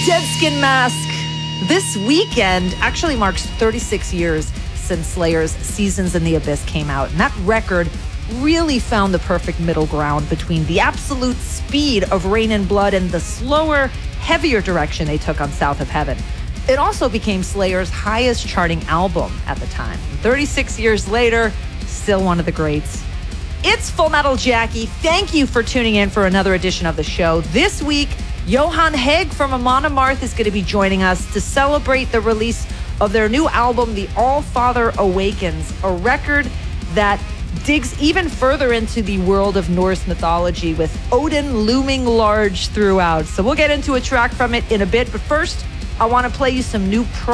Dead Skin Mask. This weekend actually marks 36 years since Slayer's Seasons in the Abyss came out. And that record really found the perfect middle ground between the absolute speed of Rain and Blood and the slower, heavier direction they took on South of Heaven. It also became Slayer's highest charting album at the time. 36 years later, still one of the greats. It's Full Metal Jackie. Thank you for tuning in for another edition of the show. This week, Johan Haeg from Amon Amarth is going to be joining us to celebrate the release of their new album, The All-Father Awakens, a record that digs even further into the world of Norse mythology with Odin looming large throughout. So we'll get into a track from it in a bit, but first, I want to play you some new